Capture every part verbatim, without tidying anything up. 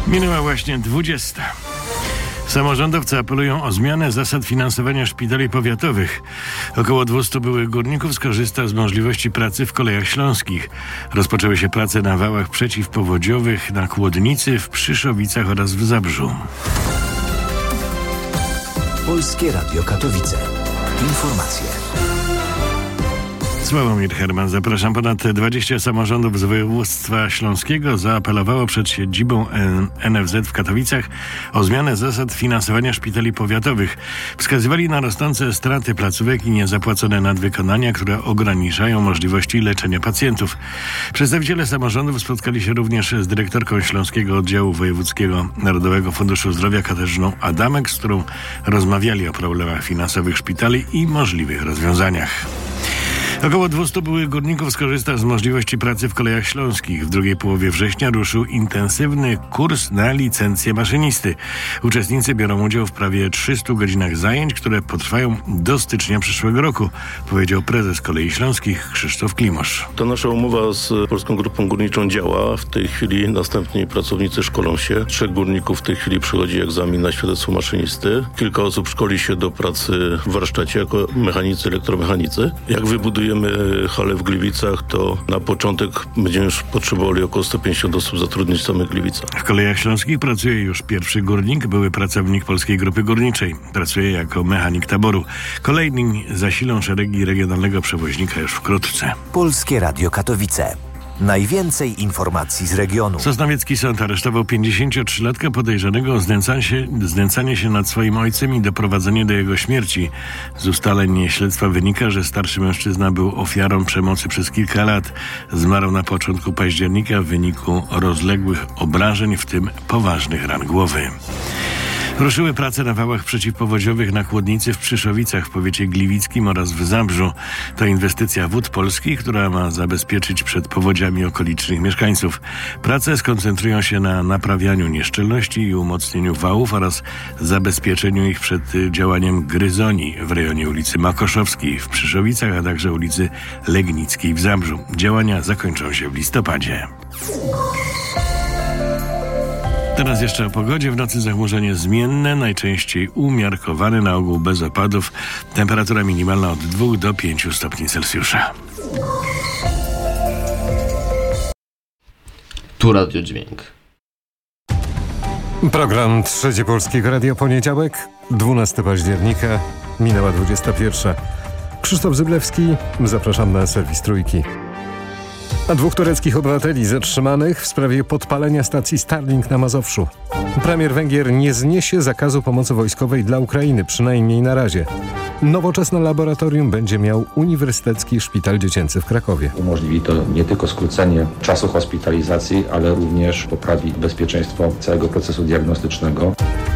Minęła właśnie dwudziesta. Samorządowcy apelują o zmianę zasad finansowania szpitali powiatowych. Około dwieście byłych górników skorzysta z możliwości pracy w Kolejach Śląskich. Rozpoczęły się prace na wałach przeciwpowodziowych na Kłodnicy, w Przyszowicach oraz w Zabrzu. Polskie Radio Katowice. Informacje. Sławomir Herman, zapraszam. Ponad dwadzieścia samorządów z województwa śląskiego zaapelowało przed siedzibą N F Z w Katowicach o zmianę zasad finansowania szpitali powiatowych. Wskazywali na rosnące straty placówek i niezapłacone nadwykonania, które ograniczają możliwości leczenia pacjentów. Przedstawiciele samorządów spotkali się również z dyrektorką Śląskiego Oddziału Wojewódzkiego Narodowego Funduszu Zdrowia Katarzyną Adamek, z którą rozmawiali o problemach finansowych szpitali i możliwych rozwiązaniach. Około dwieście byłych górników skorzysta z możliwości pracy w Kolejach Śląskich. W drugiej połowie września ruszył intensywny kurs na licencję maszynisty. Uczestnicy biorą udział w prawie trzystu godzinach zajęć, które potrwają do stycznia przyszłego roku, powiedział prezes Kolei Śląskich Krzysztof Klimosz. Ta nasza umowa z Polską Grupą Górniczą działa. W tej chwili następni pracownicy szkolą się. Trzech górników w tej chwili przechodzi egzamin na świadectwo maszynisty. Kilka osób szkoli się do pracy w warsztacie jako mechanicy, elektromechanicy. Jak wybudujemy halę w Gliwicach, to na początek będziemy już potrzebowali około sto pięćdziesiąt osób zatrudnić w samych Gliwicach. W Kolejach Śląskich pracuje już pierwszy górnik, były pracownik Polskiej Grupy Górniczej. Pracuje jako mechanik taboru. Kolejni zasilą szeregi regionalnego przewoźnika już wkrótce. Polskie Radio Katowice. Najwięcej informacji z regionu. Sosnowiecki sąd aresztował pięćdziesięciotrzylatka podejrzanego o znęcanie się, znęcanie się nad swoim ojcem i doprowadzenie do jego śmierci. Z ustaleń śledztwa wynika, że starszy mężczyzna był ofiarą przemocy przez kilka lat. Zmarł na początku października w wyniku rozległych obrażeń, w tym poważnych ran głowy. Ruszyły prace na wałach przeciwpowodziowych na Kłodnicy, w Przyszowicach, w powiecie gliwickim oraz w Zabrzu. To inwestycja Wód Polskich, która ma zabezpieczyć przed powodziami okolicznych mieszkańców. Prace skoncentrują się na naprawianiu nieszczelności i umocnieniu wałów oraz zabezpieczeniu ich przed działaniem gryzoni w rejonie ulicy Makoszowskiej w Przyszowicach, a także ulicy Legnickiej w Zabrzu. Działania zakończą się w listopadzie. Teraz jeszcze o pogodzie. W nocy zachmurzenie zmienne, najczęściej umiarkowane, na ogół bez opadów. Temperatura minimalna od dwóch do pięciu stopni Celsjusza. Tu Radio Dźwięk. Program Trzecie Polskiego Radia, poniedziałek, dwunastego października, minęła dwudziesta pierwsza. Krzysztof Zyblewski, zapraszam na serwis Trójki. A dwóch tureckich obywateli zatrzymanych w sprawie podpalenia stacji Starlink na Mazowszu. Premier Węgier nie zniesie zakazu pomocy wojskowej dla Ukrainy, przynajmniej na razie. Nowoczesne laboratorium będzie miał Uniwersytecki Szpital Dziecięcy w Krakowie. Umożliwi to nie tylko skrócenie czasu hospitalizacji, ale również poprawi bezpieczeństwo całego procesu diagnostycznego.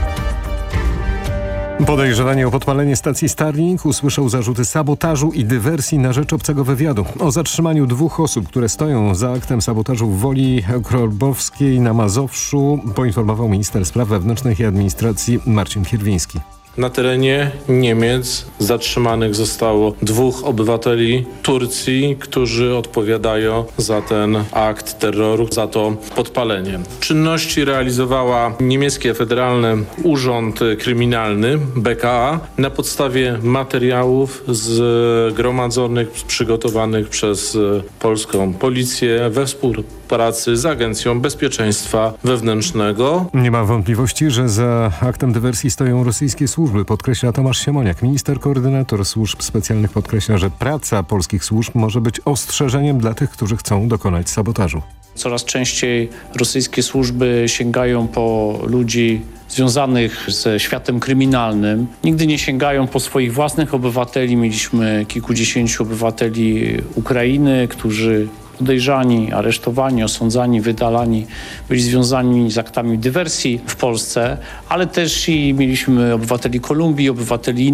Podejrzewany o podpalenie stacji Starlink usłyszał zarzuty sabotażu i dywersji na rzecz obcego wywiadu. O zatrzymaniu dwóch osób, które stoją za aktem sabotażu w Woli Krolbowskiej na Mazowszu, poinformował minister spraw wewnętrznych i administracji Marcin Kierwiński. Na terenie Niemiec zatrzymanych zostało dwóch obywateli Turcji, którzy odpowiadają za ten akt terroru, za to podpalenie. Czynności realizowała niemiecki Federalny Urząd Kryminalny, B K A, na podstawie materiałów zgromadzonych, przygotowanych przez polską policję we współpracy z Agencją Bezpieczeństwa Wewnętrznego. Nie ma wątpliwości, że za aktem dywersji stoją rosyjskie służby, podkreśla Tomasz Siemoniak. Minister koordynator służb specjalnych podkreśla, że praca polskich służb może być ostrzeżeniem dla tych, którzy chcą dokonać sabotażu. Coraz częściej rosyjskie służby sięgają po ludzi związanych ze światem kryminalnym. Nigdy nie sięgają po swoich własnych obywateli. Mieliśmy kilkudziesięciu obywateli Ukrainy, którzy podejrzani, aresztowani, osądzani, wydalani byli związani z aktami dywersji w Polsce, ale też i mieliśmy obywateli Kolumbii, obywateli